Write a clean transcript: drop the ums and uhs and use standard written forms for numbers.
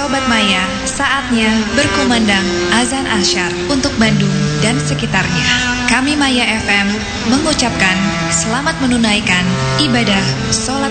Sobat Maya, saatnya berkumandang azan asyar untuk Bandung dan sekitarnya. Kami Maya FM mengucapkan selamat menunaikan ibadah sholat